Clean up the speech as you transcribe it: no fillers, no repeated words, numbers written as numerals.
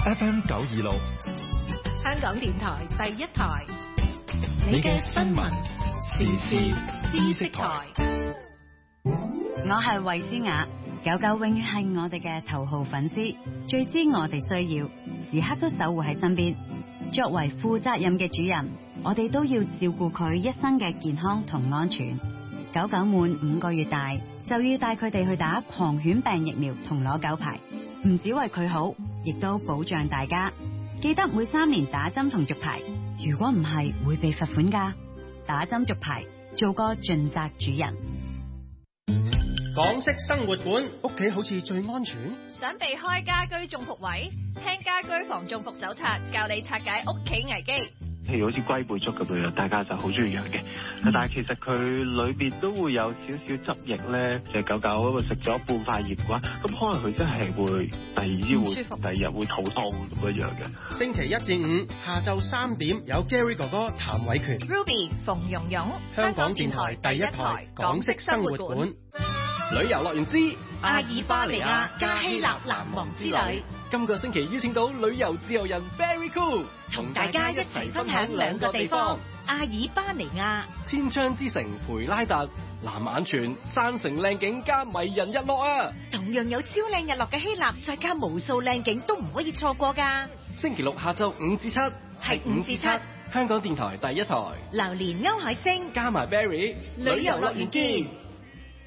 FM 926， 香港電台第一台， 你嘅新聞時事知識台。 我係衛詩雅，狗狗永遠係我哋嘅頭號粉絲，最知我哋需要，時刻都守護喺身邊。作為負責任嘅主人，我哋都要照顧佢一生嘅健康同安全。狗狗滿5個月大，就要帶佢哋去打狂犬病疫苗同攞狗牌，唔止為佢好，亦都保障大家。記得每3年打針同續牌，如果唔係會被罰款㗎。打針續牌，做個盡責主人。 港式生活館，屋企好似最安全。 想避開家居中伏位，聽家居防中伏手冊，教你拆解屋企危機。 譬如好似龜背竹咁樣，大家就好中意養嘅。但係其實佢裏邊都會有少少汁液咧，隻狗狗食咗半塊葉嘅話，咁可能佢真係會第二朝會第二日會肚痛咁樣嘅。 星期1至5下晝3點有 Gary 哥哥譚偉權 Ruby 馮蓉蓉， 香港電台第一台港式生活館。旅遊樂園之阿爾巴尼亞加希臘難忘之旅， 今個星期邀請到旅遊自由人 Very Cool， 同大家一齊分享2個地方：阿爾巴尼亞、 千窗之城培拉特、藍眼泉、山城靚景加迷人日落啊！ 同樣有超靚日落嘅希臘，再加無數靚景都唔可以錯過㗎。 星期6下晝5至7， 係5至7， 香港電台第一台。 榴蓮歐海星加埋 Berry， 旅遊樂園見。